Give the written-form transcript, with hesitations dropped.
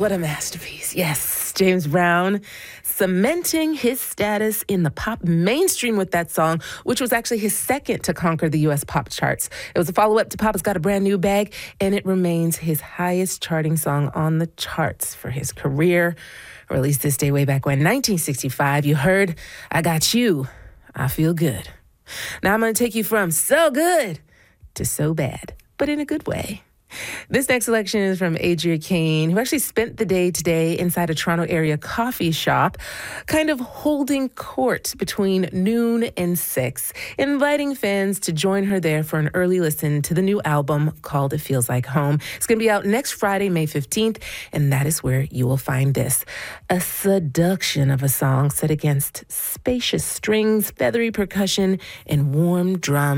what a masterpiece. Yes, James Brown cementing his status in the pop mainstream with that song, which was actually his second to conquer the U.S. pop charts. It was a follow-up to Papa's Got a Brand New Bag, and it remains his highest charting song on the charts for his career. Released this day way back when, 1965. You heard I Got You, I Feel Good. Now I'm going to take you from so good to so bad, but in a good way. This next selection is from Adria Kane, who actually spent the day today inside a Toronto area coffee shop, kind of holding court between noon and 6, inviting fans to join her there for an early listen to the new album called It Feels Like Home. It's going to be out next Friday, May 15th, and that is where you will find this. A seduction of a song set against spacious strings, feathery percussion, and warm drums.